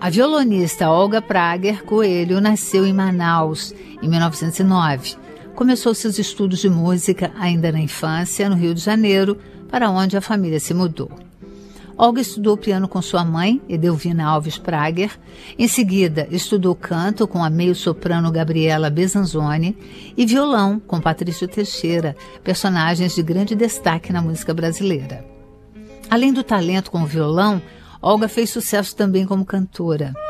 A violonista Olga Prager Coelho nasceu em Manaus, em 1909. Começou seus estudos de música ainda na infância, no Rio de Janeiro, para onde a família se mudou. Olga estudou piano com sua mãe, Edelvina Alves Prager. Em seguida, estudou canto com a meio-soprano Gabriela Besanzoni e violão com Patrício Teixeira, personagens de grande destaque na música brasileira. Além do talento com o violão, Olga fez sucesso também como cantora.